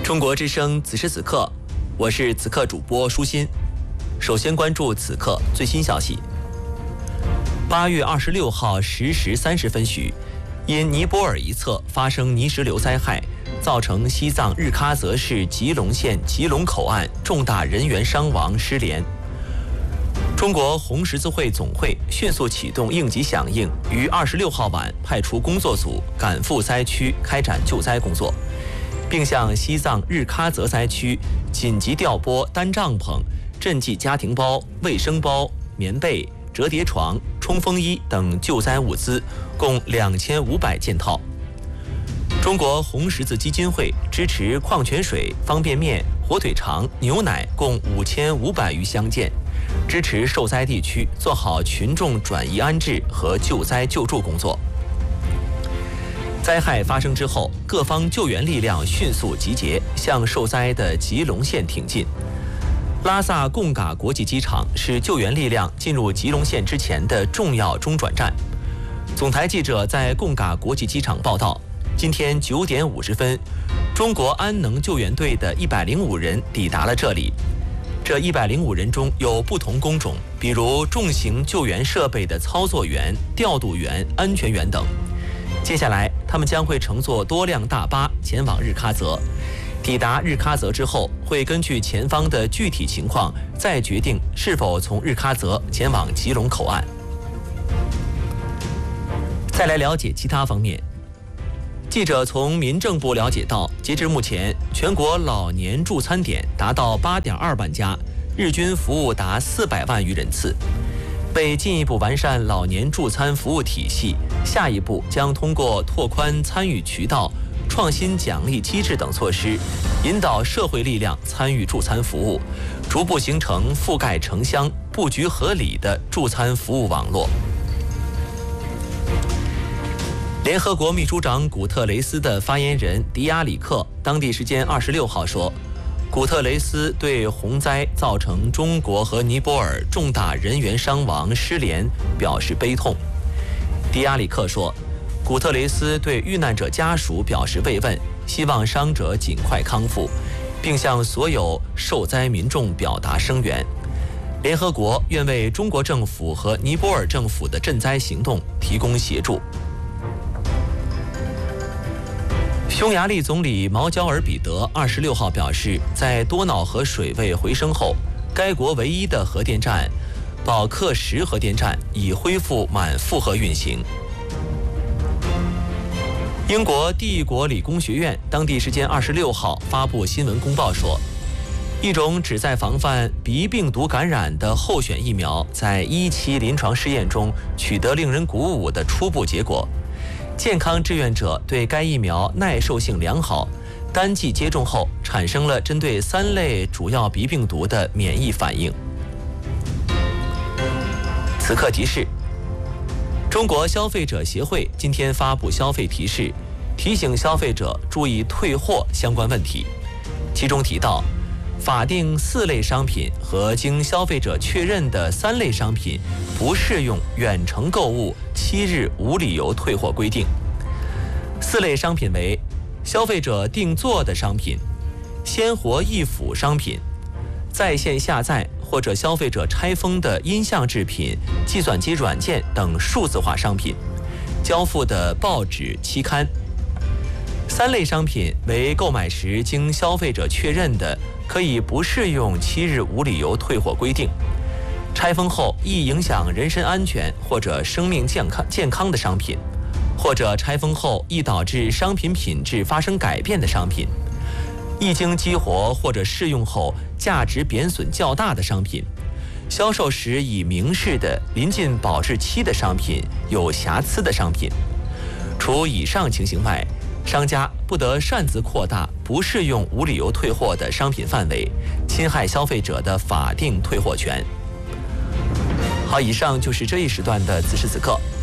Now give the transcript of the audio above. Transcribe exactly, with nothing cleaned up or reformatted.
中国之声此时此刻，我是此刻主播舒心。首先关注此刻最新消息。八月二十六号十时三十分许，因尼泊尔一侧发生泥石流灾害，造成西藏日喀则市吉隆县吉隆口岸重大人员伤亡失联。中国红十字会总会迅速启动应急响应，于二十六号晚派出工作组赶赴灾区开展救灾工作，并向西藏日喀则灾区紧急调拨单帐篷、赈济家庭包、卫生包、棉被、折叠床、冲锋衣等救灾物资共两千五百件套。中国红十字基金会支持矿泉水、方便面、火腿肠、牛奶共五千五百余箱件，支持受灾地区做好群众转移安置和救灾救助工作。灾害发生之后，各方救援力量迅速集结，向受灾的吉隆县挺进。拉萨贡嘎国际机场是救援力量进入吉隆县之前的重要中转站。总台记者在贡嘎国际机场报道，今天九点五十分，中国安能救援队的一百零五人抵达了这里。这一百零五人中有不同工种，比如重型救援设备的操作员、调度员、安全员等。接下来，他们将会乘坐多辆大巴前往日喀则。抵达日喀则之后，会根据前方的具体情况，再决定是否从日喀则前往吉隆口岸。再来了解其他方面。记者从民政部了解到，截至目前，全国老年助餐点达到 八点二万家，日均服务达四百万余人次。为进一步完善老年助餐服务体系，下一步将通过拓宽参与渠道、创新奖励机制等措施，引导社会力量参与助餐服务，逐步形成覆盖城乡、布局合理的助餐服务网络。联合国秘书长古特雷斯的发言人迪亚里克当地时间二十六号说，古特雷斯对洪灾造成中国和尼泊尔重大人员伤亡失联表示悲痛。迪亚里克说，古特雷斯对遇难者家属表示慰问，希望伤者尽快康复，并向所有受灾民众表达声援。联合国愿为中国政府和尼泊尔政府的赈灾行动提供协助。匈牙利总理毛焦尔彼得二十六号表示，在多瑙河水位回升后，该国唯一的核电站保克什核电站已恢复满负荷运行。英国帝国理工学院当地时间二十六号发布新闻公报说，一种旨在防范鼻病毒感染的候选疫苗在一期临床试验中取得令人鼓舞的初步结果。健康志愿者对该疫苗耐受性良好，单剂接种后产生了针对三类主要鼻病毒的免疫反应。此刻提示：中国消费者协会今天发布消费提示，提醒消费者注意退货相关问题。其中提到，法定四类商品和经消费者确认的三类商品不适用远程购物七日无理由退货规定。四类商品为消费者定做的商品、鲜活易腐商品、在线下载或者消费者拆封的音像制品、计算机软件等数字化商品、交付的报纸期刊。三类商品为购买时经消费者确认的，可以不适用七日无理由退货规定，拆封后易影响人身安全或者生命健康健康的商品，或者拆封后易导致商品品质发生改变的商品，一经激活或者试用后价值贬损较大的商品，销售时已明示的临近保质期的商品，有瑕疵的商品。除以上情形外，商家不得擅自扩大不适用无理由退货的商品范围，侵害消费者的法定退货权。好，以上就是这一时段的此时此刻。